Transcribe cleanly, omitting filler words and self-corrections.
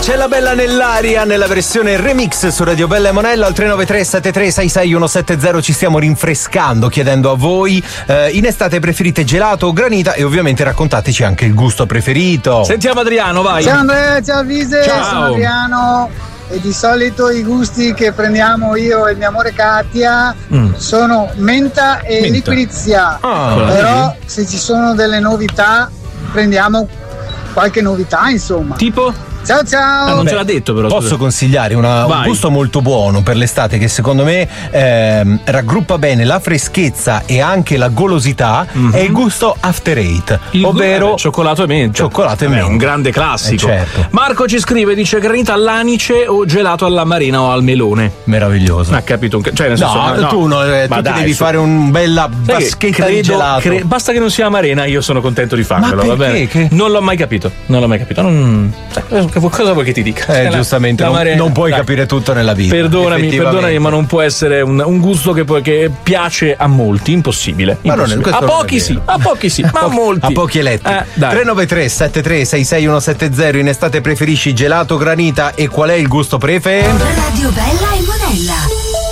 C'è la bella nell'aria nella versione remix su Radio Bella e Monella al 393-7366-170. Ci stiamo rinfrescando chiedendo a voi in estate preferite gelato o granita e ovviamente raccontateci anche il gusto preferito. Sentiamo Adriano, vai. Ciao Andrea, ciao Vise, Ciao. sono Adriano e di solito i gusti che prendiamo io e il mio amore Katia sono menta e liquirizia. Però se ci sono delle novità prendiamo qualche novità, insomma. Tipo? Ciao ciao. Non ce l'ha detto però. Posso consigliare un gusto molto buono per l'estate che secondo me raggruppa bene la freschezza e anche la golosità, è il gusto After Eight, ovvero cioccolato e menta. Cioccolato e menta. Un grande classico. Certo. Marco ci scrive, dice granita all'anice o gelato alla marina o al melone. Meraviglioso. Ha capito? Cioè, nel senso, tu ti devi fare un bella vaschetta di gelato. Basta che non sia amarena, io sono contento di farmelo. Ma va bene? perché? Non l'ho mai capito. Cosa vuoi che ti dica? Giustamente, non puoi capire tutto nella vita. Perdonami, ma non può essere un gusto che piace a molti, impossibile. Ma a pochi sì, ma a molti. A pochi eletti. 393-7366-170. In estate preferisci gelato, granita e qual è il gusto prefe? Radio Bella e Monella.